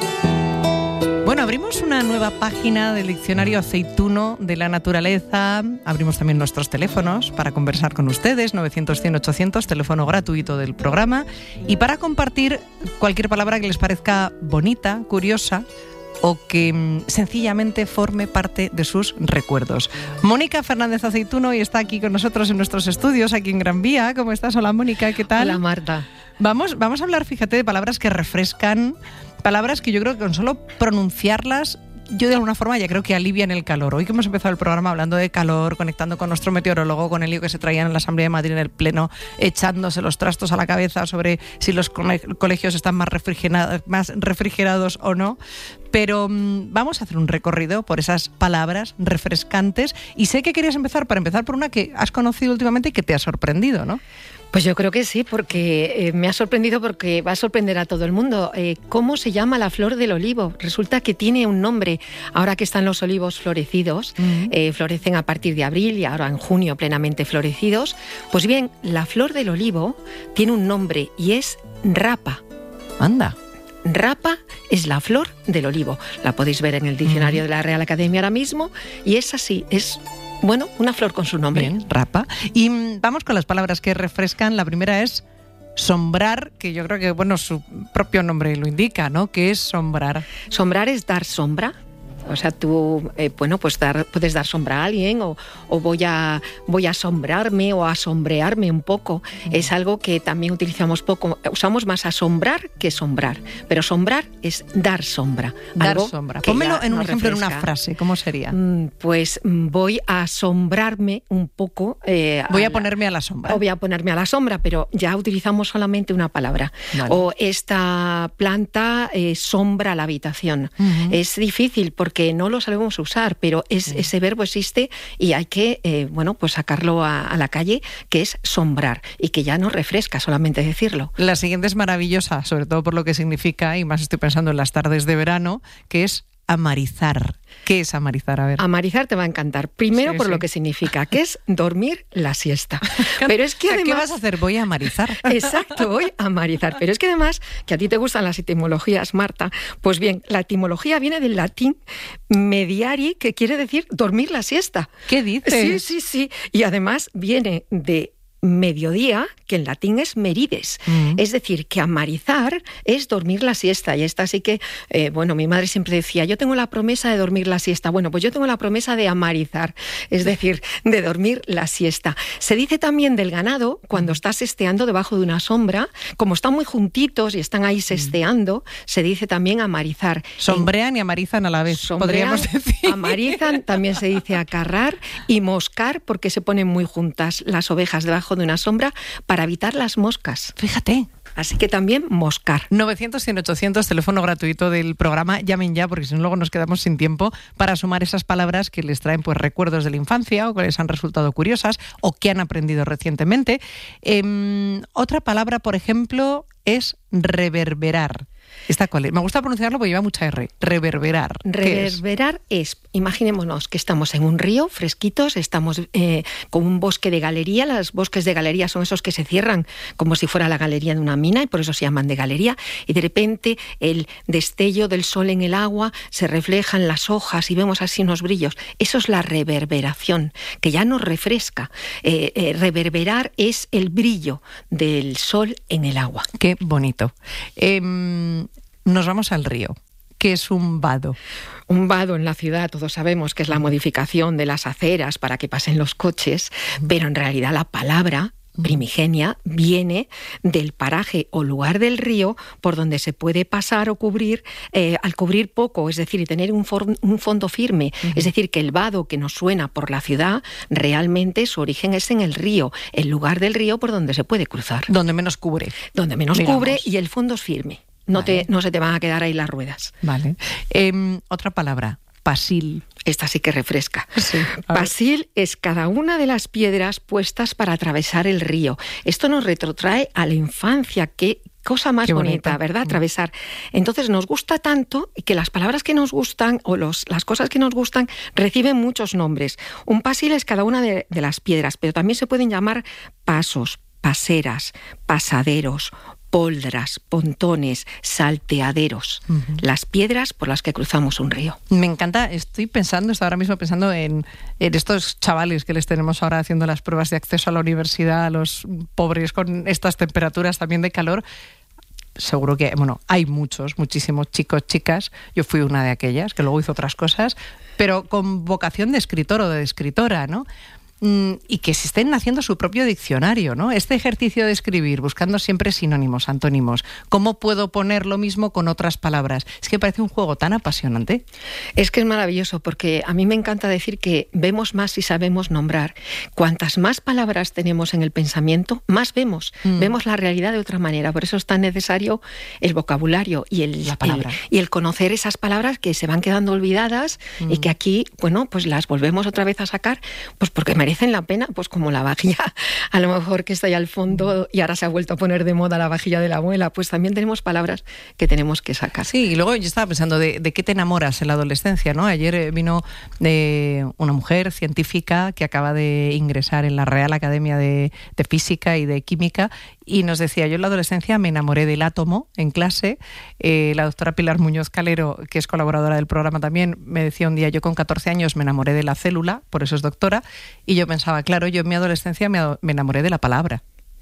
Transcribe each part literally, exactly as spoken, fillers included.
Bueno, abrimos una nueva página del diccionario aceituno de la naturaleza. Abrimos también nuestros teléfonos para conversar con ustedes, novecientos, cien, ochocientos, teléfono gratuito del programa, y para compartir cualquier palabra que les parezca bonita, curiosa, o que mmm, sencillamente forme parte de sus recuerdos. Mónica Fernández Aceituno hoy está aquí con nosotros en nuestros estudios, aquí en Gran Vía. ¿Cómo estás? Hola, Mónica, ¿qué tal? Hola, Marta. Vamos, vamos a hablar, fíjate, de palabras que refrescan, palabras que yo creo que con solo pronunciarlas, yo de alguna forma ya creo que alivian el calor. Hoy que hemos empezado el programa hablando de calor, conectando con nuestro meteorólogo, con el lío que se traían en la Asamblea de Madrid en el Pleno, echándose los trastos a la cabeza sobre si los colegios están más refrigerados, más refrigerados o no. Pero mmm, vamos a hacer un recorrido por esas palabras refrescantes, y sé que querías empezar, para empezar por una que has conocido últimamente y que te ha sorprendido, ¿no? Pues yo creo que sí, porque eh, me ha sorprendido, porque va a sorprender a todo el mundo. Eh, ¿Cómo se llama la flor del olivo? Resulta que tiene un nombre. Ahora que están los olivos florecidos, uh-huh. eh, florecen a partir de abril y ahora en junio plenamente florecidos. Pues bien, la flor del olivo tiene un nombre y es rapa. Anda. Rapa es la flor del olivo. La podéis ver en el diccionario uh-huh. de la Real Academia ahora mismo, y es así, es... Bueno, una flor con su nombre. Bien, rapa. Y mmm, vamos con las palabras que refrescan. La primera es sombrar, que yo creo que, bueno, su propio nombre lo indica, ¿no? ¿Qué es sombrar? Sombrar es dar sombra. O sea, tú, eh, bueno, pues dar, puedes dar sombra a alguien, o, o voy a voy a asombrarme o a sombrearme un poco. Uh-huh. Es algo que también utilizamos poco. Usamos más asombrar que sombrar. Pero sombrar es dar sombra. Dar sombra. Pónmelo en un ejemplo, refresca. En una frase. ¿Cómo sería? Mm, pues voy a asombrarme un poco. Eh, voy a, a ponerme a la sombra. O voy a ponerme a la sombra, pero ya utilizamos solamente una palabra. Vale. O esta planta eh, sombra la habitación. Uh-huh. Es difícil porque que no lo sabemos usar, pero es, sí. ese verbo existe y hay que eh, bueno, pues sacarlo a, a la calle, que es sombrar, y que ya no refresca solamente decirlo. La siguiente es maravillosa, sobre todo por lo que significa, y más estoy pensando en las tardes de verano, que es amarizar. ¿Qué es amarizar? A ver. Amarizar te va a encantar. Primero sí, por sí. lo que significa, que es dormir la siesta. Pero es que además... ¿Qué vas a hacer? Voy a amarizar. Exacto, voy a amarizar. Pero es que además, que a ti te gustan las etimologías, Marta, pues bien, la etimología viene del latín mediari, que quiere decir dormir la siesta. ¿Qué dices? Sí, sí, sí. Y además viene de mediodía, que en latín es merides. Mm. Es decir, que amarizar es dormir la siesta. Y esta sí que, eh, bueno, mi madre siempre decía, yo tengo la promesa de dormir la siesta. Bueno, pues yo tengo la promesa de amarizar, es decir, de dormir la siesta. Se dice también del ganado, cuando está sesteando debajo de una sombra, como están muy juntitos y están ahí sesteando, mm. se dice también amarizar. Sombrean en, y amarizan a la vez, sombrean, podríamos decir. Amarizan, también se dice acarrar, y moscar, porque se ponen muy juntas las ovejas debajo de una sombra para evitar las moscas. Fíjate. Así que también moscar. novecientos, cien, ochocientos, teléfono gratuito del programa. Llamen ya, porque si no luego nos quedamos sin tiempo para sumar esas palabras que les traen pues recuerdos de la infancia, o que les han resultado curiosas, o que han aprendido recientemente. Eh, otra palabra, por ejemplo, es reverberar. ¿Esta cuál es? Me gusta pronunciarlo porque lleva mucha R. Reverberar. Reverberar es? es, imaginémonos que estamos en un río, fresquitos, estamos eh, con un bosque de galería. Los bosques de galería son esos que se cierran como si fuera la galería de una mina, y por eso se llaman de galería. Y de repente el destello del sol en el agua se refleja en las hojas y vemos así unos brillos. Eso es la reverberación, que ya nos refresca. Eh, eh, reverberar es el brillo del sol en el agua. Qué bonito. Eh, Nos vamos al río. ¿Qué es un vado? Un vado en la ciudad, todos sabemos que es la modificación de las aceras para que pasen los coches, pero en realidad la palabra primigenia viene del paraje o lugar del río por donde se puede pasar o cubrir, eh, al cubrir poco, es decir, y tener un, for- un fondo firme. Uh-huh. Es decir, que el vado que nos suena por la ciudad, realmente su origen es en el río, el lugar del río por donde se puede cruzar. Donde menos cubre. Donde menos digamos. cubre y el fondo es firme. No, vale. te, no se te van a quedar ahí las ruedas. Vale. Eh, otra palabra, pasil. Esta sí que refresca. Sí, pasil es cada una de las piedras puestas para atravesar el río. Esto nos retrotrae a la infancia. Qué cosa más bonita, bonita, ¿verdad? Atravesar. Entonces nos gusta tanto que las palabras que nos gustan o los, las cosas que nos gustan reciben muchos nombres. Un pasil es cada una de, de las piedras, pero también se pueden llamar pasos, paseras, pasaderos, poldras, pontones, salteaderos, uh-huh. las piedras por las que cruzamos un río. Me encanta, estoy pensando, estoy ahora mismo pensando en, en estos chavales que les tenemos ahora haciendo las pruebas de acceso a la universidad, a los pobres con estas temperaturas también de calor. Seguro que, bueno, hay muchos, muchísimos chicos, chicas. Yo fui una de aquellas que luego hizo otras cosas, pero con vocación de escritor o de escritora, ¿no? Y que se estén haciendo su propio diccionario, ¿no? Este ejercicio de escribir, buscando siempre sinónimos, antónimos. ¿Cómo puedo poner lo mismo con otras palabras? Es que parece un juego tan apasionante. Es que es maravilloso, porque a mí me encanta decir que vemos más si sabemos nombrar. Cuantas más palabras tenemos en el pensamiento, más vemos. Mm. Vemos la realidad de otra manera. Por eso es tan necesario el vocabulario y el, la palabra. el, y el conocer esas palabras que se van quedando olvidadas mm. y que aquí, bueno, pues las volvemos otra vez a sacar, pues porque merecen la pena, pues como la vajilla, a lo mejor que está ahí al fondo y ahora se ha vuelto a poner de moda la vajilla de la abuela, pues también tenemos palabras que tenemos que sacar. Sí, y luego yo estaba pensando de, de qué te enamoras en la adolescencia, ¿no? Ayer vino de una mujer científica que acaba de ingresar en la Real Academia de, de Física y de Química y nos decía, yo en la adolescencia me enamoré del átomo en clase. Eh, la doctora Pilar Muñoz Calero, que es colaboradora del programa también, me decía un día, yo con catorce años me enamoré de la célula, por eso es doctora, y yo pensaba, claro, yo en mi adolescencia me, me enamoré de la palabra.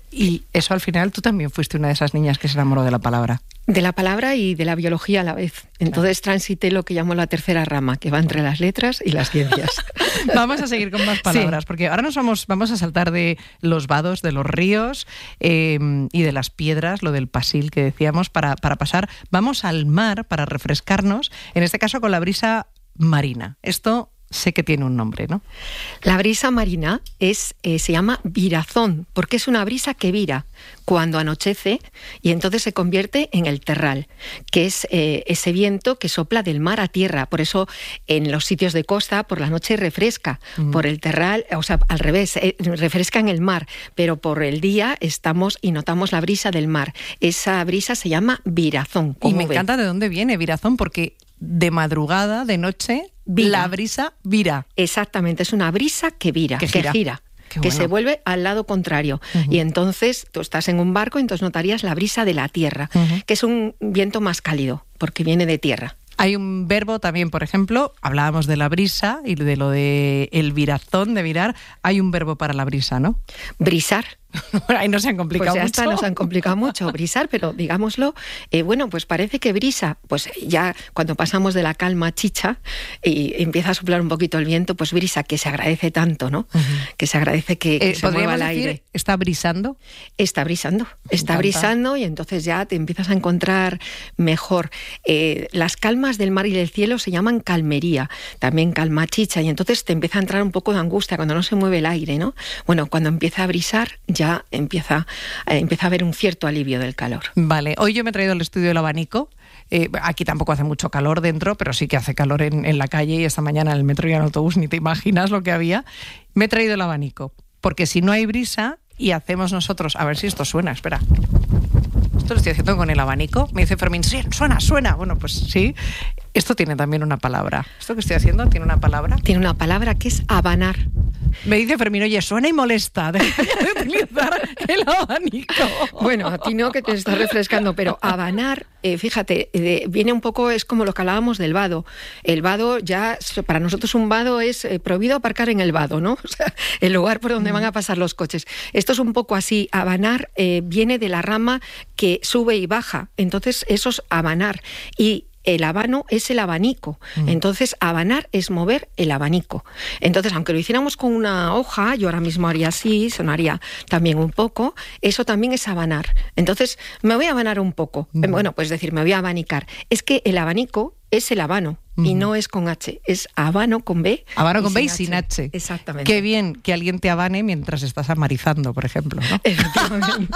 Y eso al final tú también fuiste una de esas niñas que se enamoró de la palabra. De la palabra y de la biología a la vez. Entonces transité lo que llamo la tercera rama, que va entre las letras y las ciencias. Vamos a seguir con más palabras, sí. Porque ahora nos vamos, vamos a saltar de los vados, de los ríos eh, y de las piedras, lo del pasil que decíamos, para, para pasar. Vamos al mar para refrescarnos, en este caso con la brisa marina. Esto sé que tiene un nombre, ¿no? La brisa marina es, eh, se llama virazón, porque es una brisa que vira cuando anochece y entonces se convierte en el terral, que es eh, ese viento que sopla del mar a tierra. Por eso en los sitios de costa por la noche refresca, mm. por el terral, o sea, al revés, eh, refresca en el mar, pero por el día estamos y notamos la brisa del mar. Esa brisa se llama virazón. Y me ve? encanta de dónde viene virazón, porque de madrugada, de noche, vira. La brisa vira. Exactamente, es una brisa que vira, que gira. Que, gira, que bueno. se vuelve al lado contrario. Uh-huh. Y entonces tú estás en un barco y entonces notarías la brisa de la tierra, uh-huh. que es un viento más cálido, porque viene de tierra. Hay un verbo también, por ejemplo, hablábamos de la brisa y de lo de el virazón, de virar. Hay un verbo para la brisa, ¿no? Brisar. Ahí nos han complicado pues ya mucho. Está, nos han complicado mucho, brisar, pero digámoslo, eh, bueno, pues parece que brisa, pues ya cuando pasamos de la calma chicha y empieza a soplar un poquito el viento, pues brisa, que se agradece tanto, ¿no? Uh-huh. Que se agradece que, que eh, se mueva el decir, aire. ¿Está brisando? Está brisando, está brisando y entonces ya te empiezas a encontrar mejor. Eh, las calmas del mar y del cielo se llaman calmería, también calma chicha, y entonces te empieza a entrar un poco de angustia cuando no se mueve el aire, ¿no? Bueno, cuando empieza a brisar, ya empieza, eh, empieza a haber un cierto alivio del calor. Vale, hoy yo me he traído al estudio el abanico. Eh, aquí tampoco hace mucho calor dentro, pero sí que hace calor en, en la calle, y esta mañana en el metro y en el autobús ni te imaginas lo que había. Me he traído el abanico, porque si no hay brisa y hacemos nosotros, a ver si esto suena, espera. Esto lo estoy haciendo con el abanico. Me dice Fermín, sí, suena, suena. Bueno, pues sí. Esto tiene también una palabra. ¿Esto que estoy haciendo tiene una palabra? Tiene una palabra que es abanar. Me dice Fermín, oye, suena y molesta. Deja de utilizar el abanico. Bueno, a ti no, que te estás refrescando, pero abanar, eh, fíjate, eh, viene un poco, es como lo que hablábamos del vado. El vado ya, para nosotros un vado es eh, prohibido aparcar en el vado, ¿no? O sea, el lugar por donde mm. van a pasar los coches. Esto es un poco así. Abanar eh, viene de la rama que sube y baja. Entonces, eso es abanar. Y el habano es el abanico. Mm. Entonces, abanar es mover el abanico. Entonces, aunque lo hiciéramos con una hoja, yo ahora mismo haría así, sonaría también un poco, eso también es abanar. Entonces, me voy a abanar un poco. Mm. Bueno, pues decir, me voy a abanicar. Es que el abanico es el habano. Uh-huh. Y no es con H, es habano con B. Habano con B y sin H. H. Exactamente. Qué bien que alguien te habane mientras estás amarizando, por ejemplo, ¿no? Efectivamente.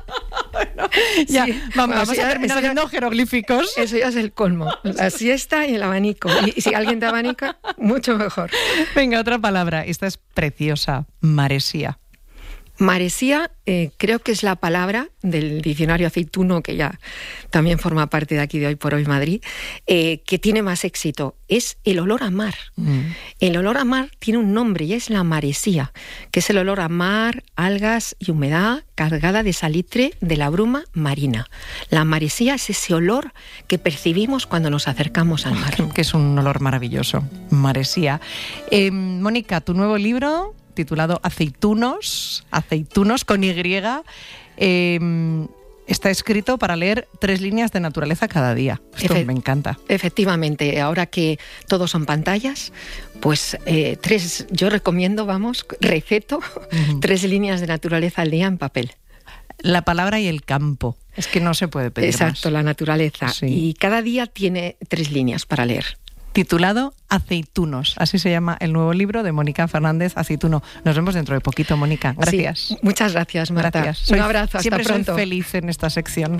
Bueno, ya, sí. Vamos, vamos ya, a terminar haciendo ya, jeroglíficos. Eso ya es el colmo. La siesta y el abanico. Y, y si alguien te abanica, mucho mejor. Venga, otra palabra. Esta es preciosa. Maresía. Maresía eh, creo que es la palabra del diccionario aceituno, que ya también forma parte de aquí de Hoy por Hoy Madrid, eh, que tiene más éxito. Es el olor a mar. Mm. El olor a mar tiene un nombre y es la maresía, que es el olor a mar, algas y humedad cargada de salitre de la bruma marina. La maresía es ese olor que percibimos cuando nos acercamos al mar. Que es un olor maravilloso, maresía. Eh, Mónica, tu nuevo libro, titulado Aceitunos, Aceitunos con Y, eh, está escrito para leer tres líneas de naturaleza cada día. Esto Efe- me encanta. Efectivamente, ahora que todos son pantallas, pues eh, tres, yo recomiendo, vamos, receto, uh-huh. tres líneas de naturaleza al día en papel. La palabra y el campo, es que no se puede pedir Exacto, más. La naturaleza. Sí. Y cada día tiene tres líneas para leer. Titulado Aceitunos, así se llama el nuevo libro de Mónica Fernández Aceituno. Nos vemos dentro de poquito, Mónica. Gracias. Sí, muchas gracias, Marta. Gracias. Soy, Un abrazo, hasta siempre pronto. Siempre soy feliz en esta sección.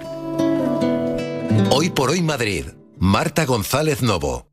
Hoy por Hoy Madrid, Marta González Novo.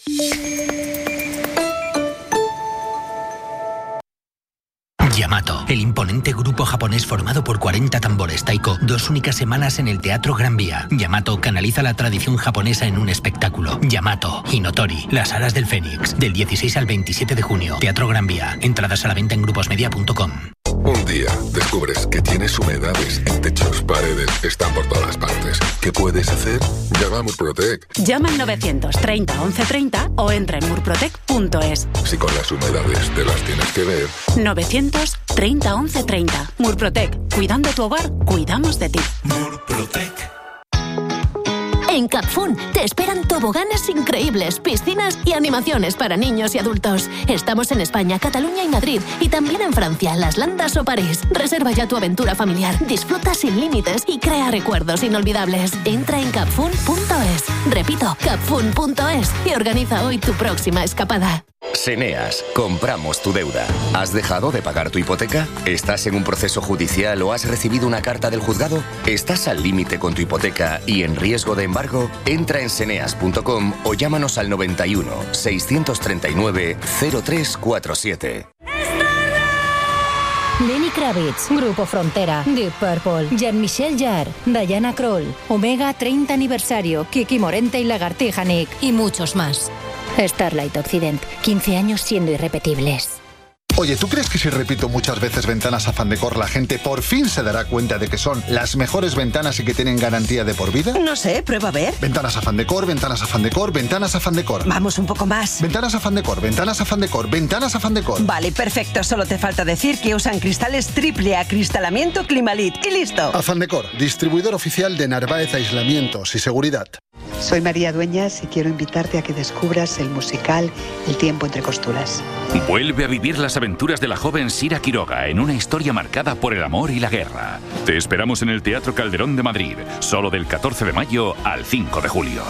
Yamato, el imponente grupo japonés formado por cuarenta tambores taiko, dos únicas semanas en el Teatro Gran Vía. Yamato canaliza la tradición japonesa en un espectáculo. Yamato, Hinotori, Las Alas del Fénix, del dieciséis al veintisiete de junio. Teatro Gran Vía. Entradas a la venta en gruposmedia punto com. Un día descubres que tienes humedades en techos, paredes, están por todas partes. ¿Qué puedes hacer? Llama a Murprotec. Llama al novecientos treinta once treinta o entra en murprotec punto es. Si con las humedades te las tienes que ver. novecientos treinta once treinta. Murprotec. Cuidando tu hogar, cuidamos de ti. Murprotec. En Capfun te esperan toboganes increíbles, piscinas y animaciones para niños y adultos. Estamos en España, Cataluña y Madrid, y también en Francia, Las Landas o París. Reserva ya tu aventura familiar, disfruta sin límites y crea recuerdos inolvidables. Entra en capfun punto es. Repito, capfun punto es y organiza hoy tu próxima escapada. Seneas, compramos tu deuda. ¿Has dejado de pagar tu hipoteca? ¿Estás en un proceso judicial o has recibido una carta del juzgado? ¿Estás al límite con tu hipoteca y en riesgo de embargo? Entra en seneas punto com o llámanos al noventa y uno, seiscientos treinta y nueve, cero tres cuarenta y siete. Lenny Kravitz, Grupo Frontera, Deep Purple, Jean-Michel Jarre, Diana Krall, Omega treinta aniversario, Kiki Morente y Lagartija Nick y muchos más. Starlight Occident, quince años siendo irrepetibles. Oye, ¿tú crees que si repito muchas veces ventanas Afán Decor, la gente por fin se dará cuenta de que son las mejores ventanas y que tienen garantía de por vida? No sé, prueba a ver. Ventanas Afán Decor, ventanas Afán Decor, ventanas Afán Decor. Vamos un poco más. Ventanas Afán Decor, ventanas Afán Decor, ventanas Afán Decor. Vale, perfecto. Solo te falta decir que usan cristales triple acristalamiento Climalit y listo. Afán Decor, distribuidor oficial de Narváez Aislamientos y Seguridad. Soy María Dueñas y quiero invitarte a que descubras el musical El tiempo entre costuras. Vuelve a vivir las aventuras de la joven Sira Quiroga en una historia marcada por el amor y la guerra. Te esperamos en el Teatro Calderón de Madrid, solo del catorce de mayo al cinco de julio.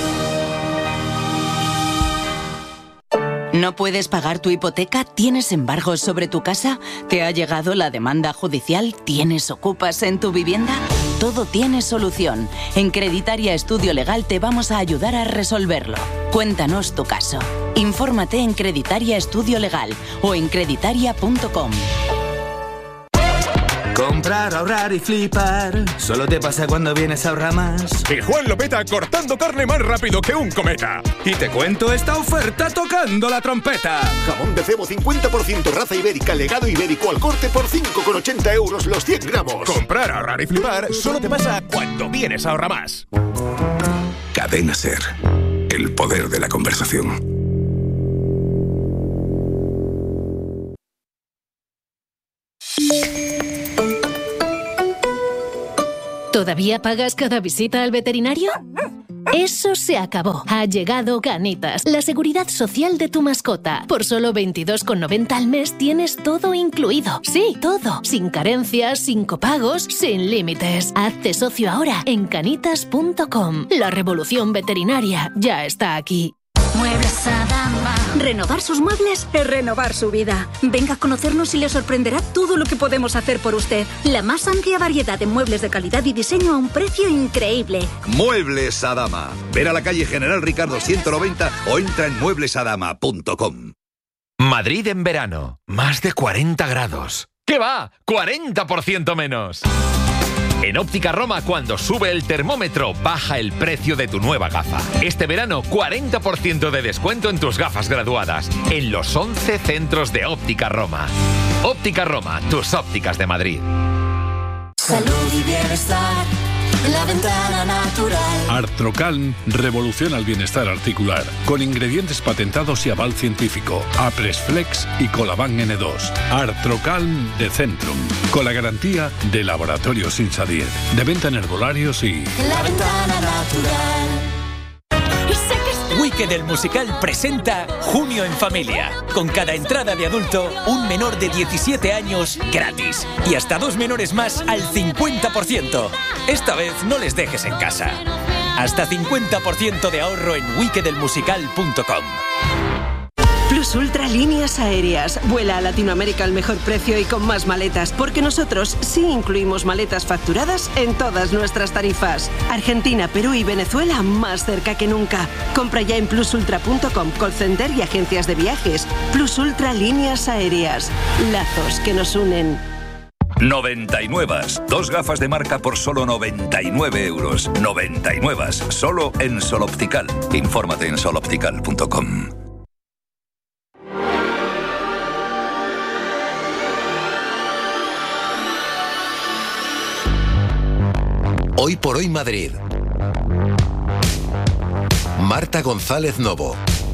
¿No puedes pagar tu hipoteca? ¿Tienes embargos sobre tu casa? ¿Te ha llegado la demanda judicial? ¿Tienes ocupas en tu vivienda? Todo tiene solución. En Creditaria Estudio Legal te vamos a ayudar a resolverlo. Cuéntanos tu caso. Infórmate en Creditaria Estudio Legal o en creditaria punto com. Comprar, ahorrar y flipar. Solo te pasa cuando vienes a Ahorramás. Y Juan lo peta cortando carne más rápido que un cometa. Y te cuento esta oferta tocando la trompeta. Jamón de cebo cincuenta por ciento raza ibérica, legado ibérico al corte por cinco con ochenta euros los cien gramos. Comprar, ahorrar y flipar solo te pasa cuando vienes a Ahorramás. Cadena Ser. El poder de la conversación. ¿Todavía pagas cada visita al veterinario? Eso se acabó. Ha llegado Canitas, la seguridad social de tu mascota. Por solo veintidós con noventa al mes tienes todo incluido. Sí, todo. Sin carencias, sin copagos, sin límites. Hazte socio ahora en canitas punto com. La revolución veterinaria ya está aquí. Muebles Adama. Renovar sus muebles es renovar su vida. Venga a conocernos y le sorprenderá todo lo que podemos hacer por usted. La más amplia variedad de muebles de calidad y diseño a un precio increíble. Muebles Adama. Ver a la calle General Ricardo ciento noventa o entra en muebles adama punto com. Madrid en verano. Más de cuarenta grados. ¿Qué va? ¡cuarenta por ciento menos! En Óptica Roma, cuando sube el termómetro, baja el precio de tu nueva gafa. Este verano, cuarenta por ciento de descuento en tus gafas graduadas, en los once centros de Óptica Roma. Óptica Roma, tus ópticas de Madrid. Salud y bienestar, la ventana natural. Artrocalm revoluciona el bienestar articular, con ingredientes patentados y aval científico. Apresflex y Colaban N dos. Artrocalm de Centrum, con la garantía de Laboratorios Insadir. De venta en herbolarios y... La ventana natural. Wicked el musical presenta Junio en Familia. Con cada entrada de adulto, un menor de diecisiete años gratis. Y hasta dos menores más al cincuenta por ciento. Esta vez no les dejes en casa. Hasta cincuenta por ciento de ahorro en wicked el musical punto com. Plus Ultra Líneas Aéreas. Vuela a Latinoamérica al mejor precio y con más maletas, porque nosotros sí incluimos maletas facturadas en todas nuestras tarifas. Argentina, Perú y Venezuela más cerca que nunca. Compra ya en plus ultra punto com, call center y agencias de viajes. Plus Ultra Líneas Aéreas. Lazos que nos unen. noventa y nueve. Dos gafas de marca por solo noventa y nueve euros. noventa y nueve. Solo en Sol Optical. Infórmate en sol optical punto com. Hoy por hoy Madrid. Marta González Novo.